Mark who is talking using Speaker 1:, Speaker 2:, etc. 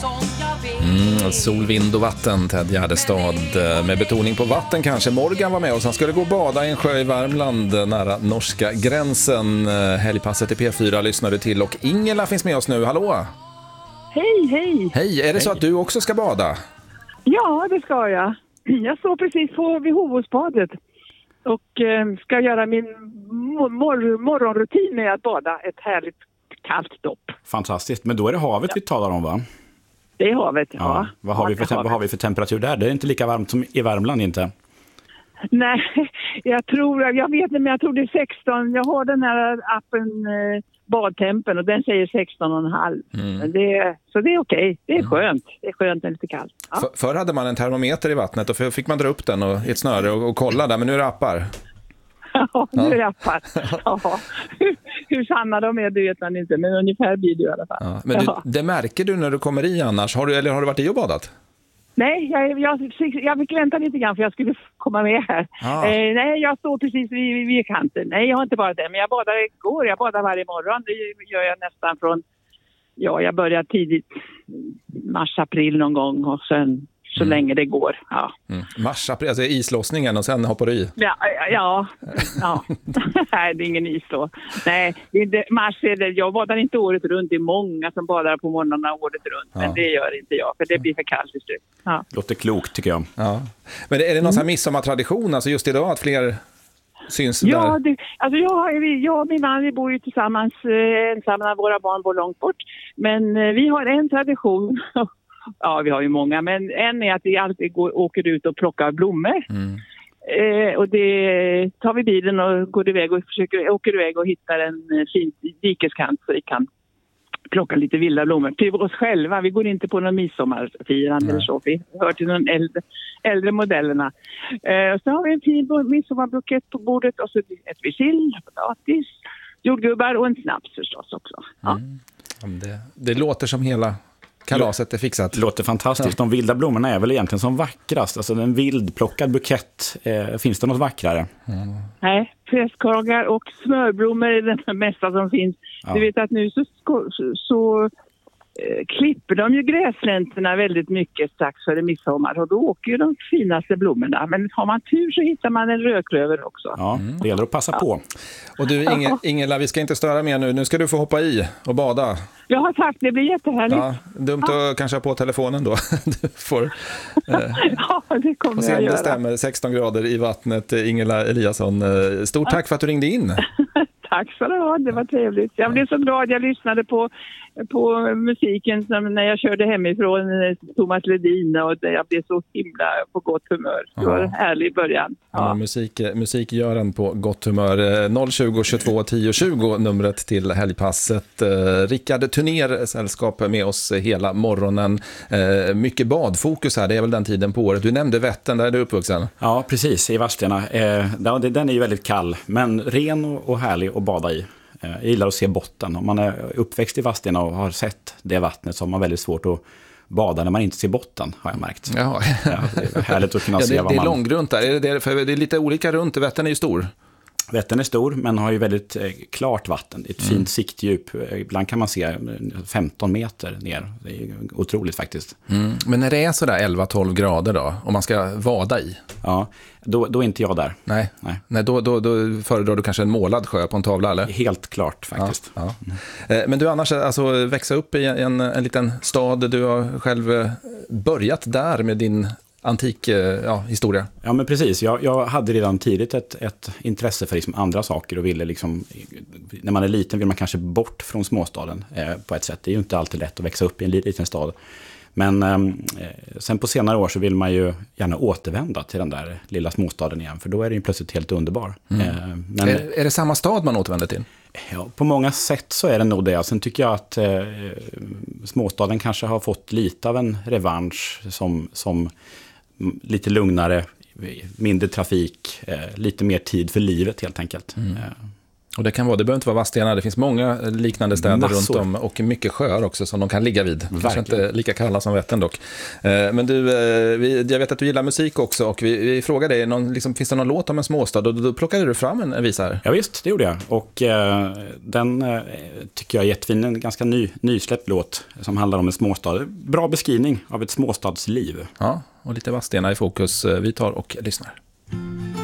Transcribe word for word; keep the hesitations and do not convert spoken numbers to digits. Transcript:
Speaker 1: Mm, sol, vind och vatten, Ted Gärdestad med betoning på vatten kanske. Morgan var med oss, han skulle gå och bada i en sjö i Värmland nära norska gränsen. Helgpasset i P fyra lyssnar du till och Ingela finns med oss nu, hallå!
Speaker 2: Hej, hej!
Speaker 1: Hej, är det så att du också ska bada?
Speaker 2: Ja, det ska jag. Jag står precis på vid Hovåsbadet och eh, ska göra min mor- morgonrutin med att bada ett härligt kallt dopp.
Speaker 3: Fantastiskt, men då är det havet ja. vi talar om, va?
Speaker 2: Det är havet, ja.
Speaker 3: ja. Vad, har vi för, vad har vi för temperatur där? Det är inte lika varmt som i Värmland, inte?
Speaker 2: Nej, jag tror, jag vet inte, men jag tror det är sexton. Jag har den här appen eh, Badtempen och den säger sexton och en halv. Mm. Det, så det är okej, det är skönt. Det är skönt när det är lite kallt. Ja.
Speaker 1: För, förr hade man en termometer i vattnet och fick man dra upp den och, i ett snöre och, och kolla där, men nu är det appar.
Speaker 2: Ja, nu är det appar. Ja. Hur, hur sanna de är, det vet man inte, men ungefär blir det i alla fall.
Speaker 1: Ja. Men du, det märker du när du kommer i annars? Har du, eller har du varit i och badat?
Speaker 2: Nej, jag, jag, jag fick vänta lite grann för jag skulle komma med här. Ah. Eh, nej, jag står precis vid, vid kanten. Nej, jag har inte badat det, men jag badar igår. Jag badar varje morgon. Det gör jag nästan från, ja, jag börjar tidigt mars, april någon gång och sen så mm. länge det går. Ja.
Speaker 1: Mm. Mars, april, alltså islossningen och sen hoppar du i?
Speaker 2: Ja, ja, ja. Nej, det är ingen is då. Nej, det är det, mars är det, jag badar inte året runt. Det är många som badar på morgnarna året runt. Ja. Men det gör inte jag, för det blir för kallt i slut. Ja.
Speaker 3: Låter klokt, tycker jag.
Speaker 1: Ja. Men är det någon sån här midsommartradition, alltså just idag, att fler syns
Speaker 2: ja,
Speaker 1: där?
Speaker 2: Det, alltså jag, jag och min man, vi bor ju tillsammans eh, ensamma, våra barn bor långt bort. Men eh, vi har en tradition. Ja, vi har ju många, men en är att vi alltid går, åker ut och plockar blommor. Mm. Eh, och det tar vi bilen och går iväg och försöker, åker iväg och hittar en fin dikeskant så vi kan plocka lite vilda blommor till oss själva. Vi går inte på någon midsommarfirande eller så. Vi hör till de äldre, äldre modellerna. Eh, så har vi en fin midsommarbukett på bordet och så ett sill, potatis, jordgubbar och en snaps förstås också. Ja.
Speaker 1: Mm. Det, det låter som hela kalaset är fixat.
Speaker 3: Det låter fantastiskt. De vilda blommorna är väl egentligen som vackrast. Alltså en vildplockad bukett. Eh, finns det något vackrare?
Speaker 2: Mm. Nej, fräskorgar och smörblommor är det mesta som finns. Ja. Du vet att nu så, så, så eh, klipper de ju gräslänterna väldigt mycket strax före midsommar. Och då åker ju de finaste blommorna. Men har man tur så hittar man en rödklöver också.
Speaker 3: Ja, det gäller att passa ja. på.
Speaker 1: Och du Inge, Ingela, vi ska inte störa mer nu. Nu ska du få hoppa i och bada.
Speaker 2: Jag har sagt, det blir jättehärligt.
Speaker 1: Ja, dumt ja. att kanske ha på telefonen då. Du får, eh,
Speaker 2: ja, det kommer jag göra.
Speaker 1: Det stämmer, sexton grader i vattnet. Ingela Eliasson, stort tack för att du ringde in.
Speaker 2: Tack så du ha, det var trevligt. Jag blev så glad, jag lyssnade på, på musiken som när jag körde hemifrån Thomas Ledin och jag blev så himla på gott humör. Det var en härlig början.
Speaker 1: Ja. Ja, musik, musik gör en på gott humör. noll tjugo, tjugotvå, tio, tjugo numret till helgpasset. Rickard Turner sällskap med oss hela morgonen. Mycket badfokus här, det är väl den tiden på året. Du nämnde Vättern, där är du uppvuxen.
Speaker 3: Ja, precis, i Vadstena. Den är ju väldigt kall, men ren och härlig att bada i. Jag gillar att se botten. Om man är uppväxt i Vadstena och har sett det vattnet så har man väldigt svårt att bada när man inte ser botten, har jag märkt.
Speaker 1: Ja.
Speaker 3: Ja, det är härligt att kunna
Speaker 1: ja, det,
Speaker 3: se vad
Speaker 1: det är
Speaker 3: man...
Speaker 1: långgrunt där. Är det, för det är lite olika runt. Vättern är ju stor.
Speaker 3: Vättern är stor men har ju väldigt eh, klart vatten. Ett mm. fint siktdjup. Ibland kan man se femton meter ner. Det är otroligt faktiskt.
Speaker 1: Mm. Men när det är sådär elva tolv grader då, om man ska vada i?
Speaker 3: Ja, då, då är inte jag där.
Speaker 1: Nej, Nej. Nej då, då, då föredrar du kanske en målad sjö på en tavla, eller?
Speaker 3: Helt klart faktiskt.
Speaker 1: Ja, ja. Mm. Men du annars, alltså växa upp i en, en liten stad, du har själv börjat där med din antik ja, historia.
Speaker 3: Ja, men precis. Jag, jag hade redan tidigt ett, ett intresse för liksom andra saker och ville liksom, när man är liten vill man kanske bort från småstaden eh, på ett sätt. Det är ju inte alltid lätt att växa upp i en liten stad. Men eh, sen på senare år så vill man ju gärna återvända till den där lilla småstaden igen, för då är det ju plötsligt helt underbar.
Speaker 1: Mm.
Speaker 3: Eh, men,
Speaker 1: är, är det samma stad man återvänder till?
Speaker 3: Ja, på många sätt så är det nog det. Sen tycker jag att eh, småstaden kanske har fått lite av en revansch som, som lite lugnare, mindre trafik, eh, lite mer tid för livet helt enkelt. Mm.
Speaker 1: Och det kan vara, det behöver inte vara Vadstena, det finns många liknande städer
Speaker 3: Massor.
Speaker 1: runt om och mycket sjöar också som de kan ligga vid. Kanske
Speaker 3: Verkligen.
Speaker 1: inte lika kalla som Vättern dock. Eh, Men du, eh, vi, jag vet att du gillar musik också och vi, vi frågade dig, någon, liksom, finns det någon låt om en småstad? Och då, då plockade du fram en, en visa här.
Speaker 3: Ja visst, det gjorde jag. Och eh, den eh, tycker jag är jättefin, en ganska ny, nysläppt låt som handlar om en småstad. Bra beskrivning av ett småstadsliv.
Speaker 1: Ja, och lite Vadstena i fokus. Vi tar och lyssnar.